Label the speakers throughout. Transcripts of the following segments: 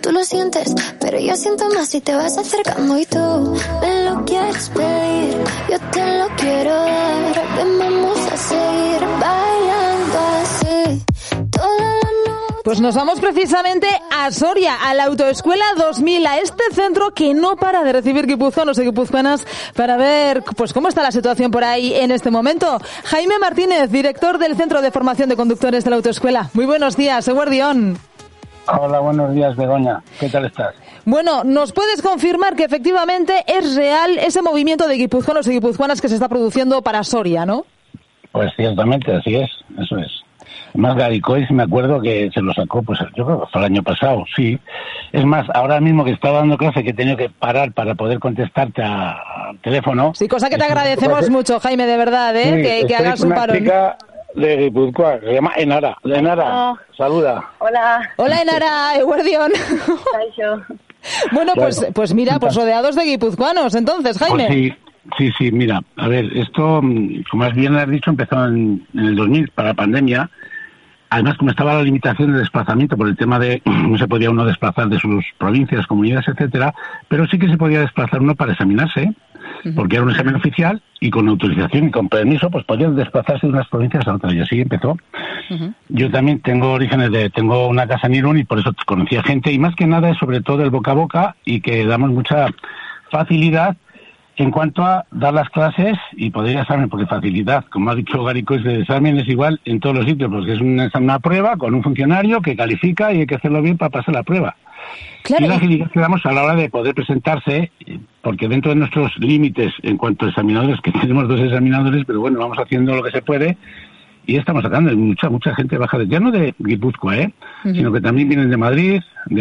Speaker 1: tú lo sientes, pero yo siento más si te vas acercando y tú me lo quieres pedir, yo te lo quiero dar, ven, vamos a seguir bailando así toda la noche.
Speaker 2: Pues nos vamos precisamente a Soria, a la Autoescuela 2000, a este centro que no para de recibir guipuzcoanos y guipuzcoanas para ver pues cómo está la situación por ahí en este momento. Jaime Martínez, director del Centro de Formación de Conductores de la Autoescuela. Muy buenos días, Eguerdión.
Speaker 3: Hola, buenos días, Begoña. ¿Qué tal estás?
Speaker 2: Bueno, ¿nos puedes confirmar que efectivamente es real ese movimiento de guipuzcoanos y guipuzcoanas que se está produciendo para Soria, no?
Speaker 3: Pues ciertamente, así es, eso es. Además, Garicois, me acuerdo que se lo sacó, pues yo creo que fue el año pasado, sí. Es más, ahora mismo que estaba dando clase, que he tenido que parar para poder contestarte al teléfono.
Speaker 2: Sí, cosa que te agradecemos mucho, Jaime, de verdad,
Speaker 3: sí,
Speaker 2: que hagas un parón.
Speaker 3: De Guipúzcoa, se llama Enara. Enara, saluda.
Speaker 4: Hola.
Speaker 2: Hola, Enara, Eguerdión. Bueno, pues mira, pues rodeados de guipuzcoanos, entonces, Jaime.
Speaker 3: Pues sí, mira, a ver, esto, como has bien has dicho, empezó en el 2000 para la pandemia. Además, como estaba la limitación de desplazamiento por el tema de no se podía uno desplazar de sus provincias, comunidades, etcétera, pero sí que se podía desplazar uno para examinarse, porque era un examen oficial y con autorización y con permiso, pues podían desplazarse de unas provincias a otras, y así empezó. Yo también tengo tengo una casa en Irún y por eso conocía gente, y más que nada es sobre todo el boca a boca, y que damos mucha facilidad en cuanto a dar las clases y poder examen, porque facilidad, como ha dicho Garicois, el examen es igual en todos los sitios, porque es una prueba con un funcionario que califica y hay que hacerlo bien para pasar la prueba. Claro. Y la agilidad que damos a la hora de poder presentarse, porque dentro de nuestros límites en cuanto a examinadores, que tenemos 2 examinadores, pero bueno, vamos haciendo lo que se puede, y estamos sacando mucha gente baja, ya no de Guipúzcoa, sino que también vienen de Madrid,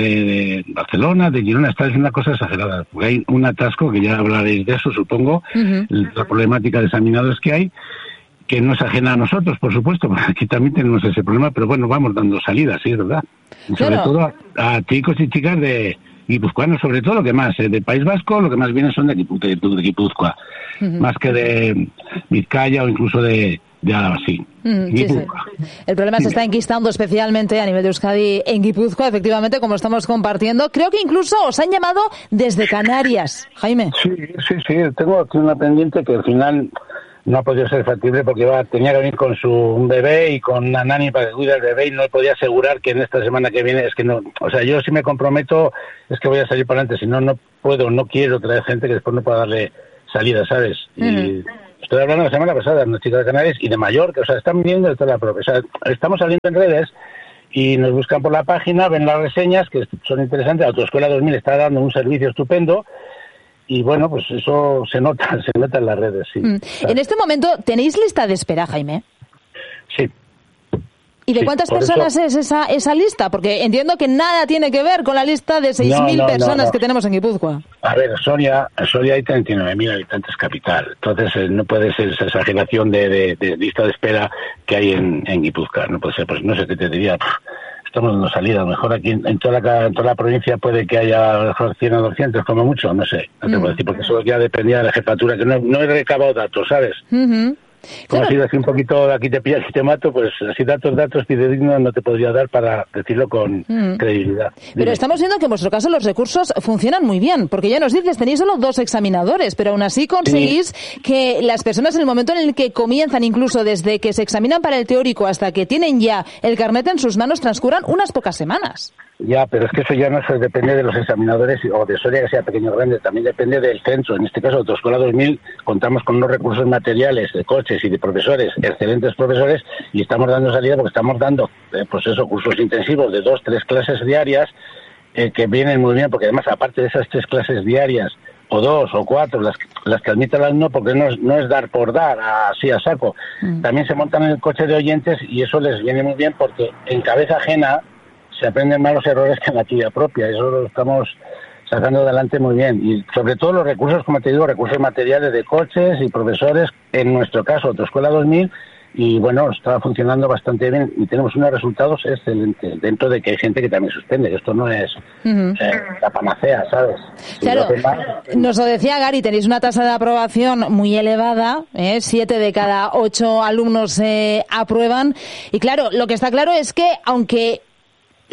Speaker 3: de Barcelona, de Girona. Esta es una cosa exagerada, porque hay un atasco, que ya hablaréis de eso, supongo, la problemática de examinadores que hay, que no es ajena a nosotros, por supuesto, porque aquí también tenemos ese problema, pero bueno, vamos dando salidas, sí, es verdad. Y sobre todo a chicos y chicas de guipuzcoanos, sobre todo lo que más, de País Vasco, lo que más vienen son de Guipúzcoa, más que de Vizcaya o incluso de Álava, sí.
Speaker 2: Sí. El problema se está enquistando especialmente a nivel de Euskadi en Guipúzcoa, efectivamente, como estamos compartiendo. Creo que incluso os han llamado desde Canarias, Jaime.
Speaker 3: Sí. Tengo aquí una pendiente que al final no ha podido ser factible porque tenía que venir con un bebé y con una nani para que cuide al bebé, y no podía asegurar que en esta semana que viene, es que no, o sea, yo si me comprometo es que voy a salir para adelante, si no, no puedo, no quiero traer gente que después no pueda darle salida, ¿sabes? Y estoy hablando la semana pasada de unos chicos de Canarias y de Mallorca, o sea, están viniendo de toda la propia, o sea, estamos saliendo en redes y nos buscan por la página, ven las reseñas que son interesantes. La Autoescuela 2000 está dando un servicio estupendo. Y bueno, pues eso se nota en las redes, sí.
Speaker 2: En este momento, ¿tenéis lista de espera, Jaime?
Speaker 3: Sí.
Speaker 2: ¿Y de cuántas personas es esa lista? Porque entiendo que nada tiene que ver con la lista de 6.000 personas que tenemos en Guipúzcoa.
Speaker 3: A ver, Soria hay 39.000 habitantes capital. Entonces no puede ser esa exageración de lista de espera que hay en Guipúzcoa. No puede ser, pues no sé qué te diría. Estamos dando salida. A lo mejor aquí en toda la provincia puede que haya a lo mejor 100 o 200, como mucho. No sé, no te puedo decir, porque eso ya dependía de la jefatura, que no he recabado datos, ¿sabes? Como ha sido así un poquito, aquí te pillas y te mato, pues así datos fidedignos no te podría dar para decirlo con credibilidad.
Speaker 2: Pero estamos viendo que en vuestro caso los recursos funcionan muy bien, porque ya nos dices, tenéis solo 2 examinadores, pero aún así conseguís que las personas en el momento en el que comienzan, incluso desde que se examinan para el teórico hasta que tienen ya el carnet en sus manos, transcurran unas pocas semanas.
Speaker 3: Ya, pero es que eso ya no depende de los examinadores o de Soria, que sea pequeño o grande, también depende del centro. En este caso, Autoescuela 2000, contamos con unos recursos materiales de coches y de profesores, excelentes profesores, y estamos dando salida porque estamos dando, cursos intensivos de 2-3 clases diarias, que vienen muy bien, porque además, aparte de esas 3 clases diarias, o 2 o 4, las que admite el alumno, porque no es dar por dar, así a saco. También se montan en el coche de oyentes y eso les viene muy bien porque en cabeza ajena se aprenden más los errores que en la actividad propia. Eso lo estamos sacando adelante muy bien. Y sobre todo los recursos, como te digo, recursos materiales de coches y profesores, en nuestro caso, Autoescuela 2000, y bueno, está funcionando bastante bien y tenemos unos resultados excelentes, dentro de que hay gente que también suspende. Esto no es la panacea, ¿sabes?
Speaker 2: Claro, nos lo decía Gary, tenéis una tasa de aprobación muy elevada, 7 de cada 8 alumnos aprueban, y claro, lo que está claro es que aunque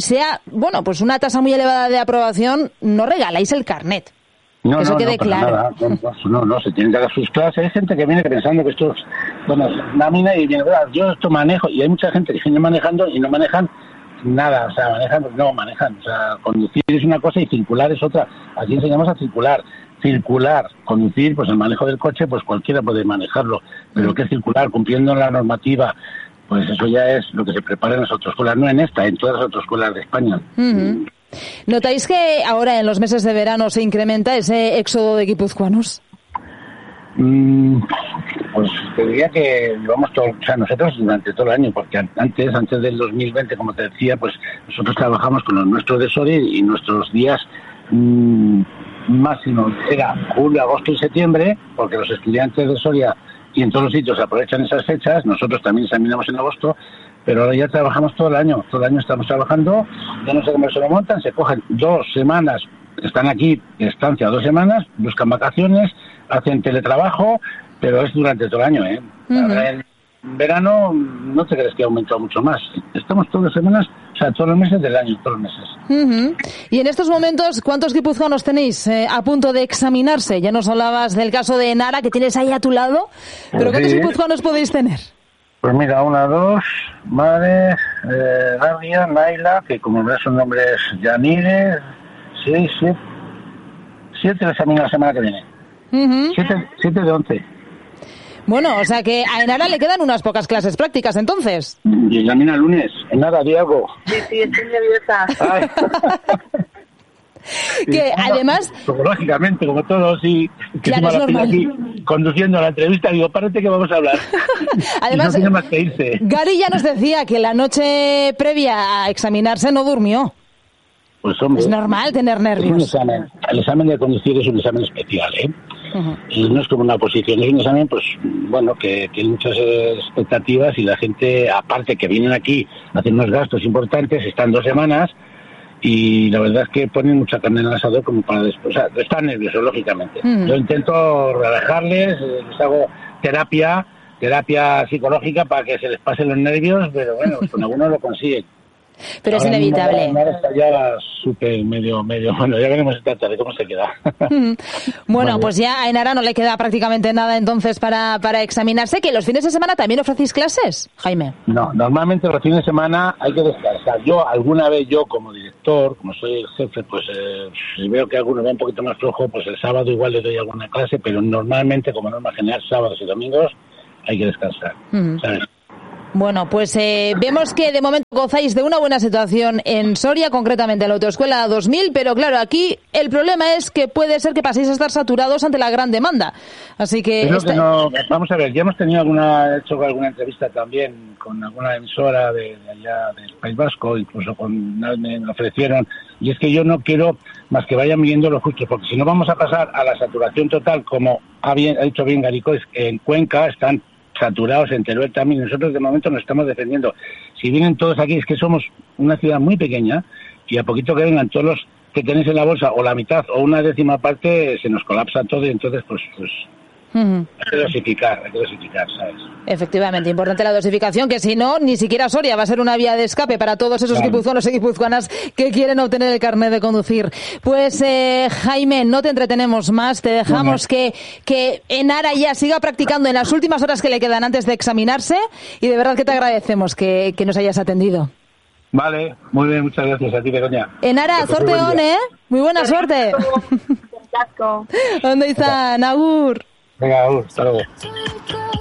Speaker 2: sea, bueno, pues una tasa muy elevada de aprobación, no regaláis el carnet.
Speaker 3: No,
Speaker 2: que eso
Speaker 3: no,
Speaker 2: quede claro.
Speaker 3: No, se tienen que dar sus clases. Hay gente que viene pensando que esto es, bueno, una mina y viene, yo esto manejo, y hay mucha gente que viene manejando y no manejan nada, o sea, manejan, o sea, conducir es una cosa y circular es otra. Aquí enseñamos a circular, conducir, pues el manejo del coche, pues cualquiera puede manejarlo, pero que circular, cumpliendo la normativa, pues eso ya es lo que se prepara en las autoescuelas, no en esta, en todas las autoescuelas de España.
Speaker 2: Uh-huh. ¿Notáis que ahora en los meses de verano se incrementa ese éxodo de guipuzcoanos?
Speaker 3: Pues te diría que llevamos todo, o sea, nosotros durante todo el año, porque antes del 2020, como te decía, pues nosotros trabajamos con los nuestros de Soria y nuestros días máximos era julio, agosto y septiembre, porque los estudiantes de Soria y en todos los sitios aprovechan esas fechas. Nosotros también examinamos en agosto, pero ahora ya trabajamos todo el año estamos trabajando, ya no sé cómo se lo montan, se cogen 2 semanas, están aquí de estancia 2 semanas, buscan vacaciones, hacen teletrabajo, pero es durante todo el año,
Speaker 2: Uh-huh.
Speaker 3: Ahora en verano no te crees que ha aumentado mucho más, estamos todas las semanas, o sea, todos los meses del año, todos los meses.
Speaker 2: Uh-huh. Y en estos momentos, ¿cuántos guipuzcoanos tenéis a punto de examinarse? Ya nos hablabas del caso de Enara, que tienes ahí a tu lado, pero ¿cuántos guipuzcoanos podéis tener?
Speaker 3: Pues mira, 1, 2, Mare, Nadia, Naila, que como ves son nombres Yanire, 6, 7 examinan la semana que viene.
Speaker 2: Uh-huh.
Speaker 3: 7 de 11.
Speaker 2: Bueno, o sea que a Enara le quedan unas pocas clases prácticas, entonces.
Speaker 3: Y examina el lunes. Enara, di algo.
Speaker 4: Sí, estoy nerviosa.
Speaker 2: Que además...
Speaker 3: Lógicamente, como todos, y que
Speaker 2: claro, es normal.
Speaker 3: Aquí conduciendo la entrevista, digo, párate que vamos a hablar.
Speaker 2: Además,
Speaker 3: no tiene más que irse.
Speaker 2: Gary ya nos decía que la noche previa a examinarse no durmió.
Speaker 3: Pues hombre,
Speaker 2: es normal tener nervios.
Speaker 3: El examen de conducir es un examen especial,
Speaker 2: Uh-huh.
Speaker 3: Y no es como una oposición, es un examen, pues, bueno, que tiene muchas expectativas y la gente, aparte que vienen aquí, hacen unos gastos importantes, están 2 semanas, y la verdad es que ponen mucha carne en el asador como para después, o sea, están nerviosos, lógicamente. Yo intento relajarles, les hago terapia psicológica para que se les pasen los nervios, pero bueno, con algunos lo consiguen.
Speaker 2: Pero es inevitable.
Speaker 3: Ahora está ya súper medio, bueno, ya veremos esta tarde cómo se queda.
Speaker 2: Bueno, pues ya a Enara no le queda prácticamente nada entonces para examinarse. ¿Que los fines de semana también ofrecéis clases, Jaime?
Speaker 3: No, normalmente los fines de semana hay que descansar. Alguna vez como director, como soy el jefe, pues si veo que alguno va un poquito más flojo, pues el sábado igual le doy alguna clase, pero normalmente, como norma general, sábados y domingos hay que descansar, ¿sabes?
Speaker 2: Bueno, pues vemos que de momento gozáis de una buena situación en Soria, concretamente en la Autoescuela 2000, pero claro, aquí el problema es que puede ser que paséis a estar saturados ante la gran demanda. Así que...
Speaker 3: Vamos a ver, ya hemos tenido hecho alguna entrevista también con alguna emisora de allá del País Vasco, incluso me ofrecieron, y es que yo no quiero más que vayan midiendo los justos, porque si no vamos a pasar a la saturación total, como ha dicho bien Garico, en Cuenca están saturados, en Teruel también. Nosotros de momento nos estamos defendiendo. Si vienen todos aquí, es que somos una ciudad muy pequeña y a poquito que vengan todos los que tenéis en la bolsa o la mitad o una décima parte, se nos colapsa todo y entonces pues hay que dosificar, ¿sabes?
Speaker 2: Efectivamente, importante la dosificación, que si no, ni siquiera Soria va a ser una vía de escape para todos esos guipuzcoanos y guipuzcoanas que quieren obtener el carnet de conducir. Pues Jaime, no te entretenemos más, te dejamos que Enara ya siga practicando en las últimas horas que le quedan antes de examinarse, y de verdad que te agradecemos que nos hayas atendido.
Speaker 3: Vale, muy bien, muchas gracias a ti, Begoña.
Speaker 2: Enara, sorte on, muy buena suerte. ¿Dónde está Nagur?
Speaker 3: Venga, hasta luego.